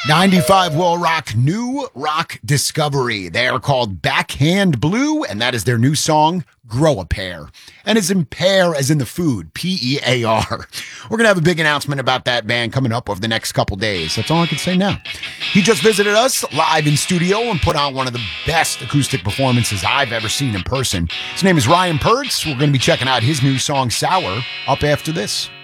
95 will rock new rock discovery. They are called Backhand Blue, and that is their new song, Grow a Pair. And it's in pear as in the food, P-E-A-R. We're going to have a big announcement about that band coming up over the next couple days. That's all I can say now. He just visited us live in studio and put on one of the best acoustic performances I've ever seen in person. His name is Ryan Pertz. We're going to be checking out his new song, Sour, up after this.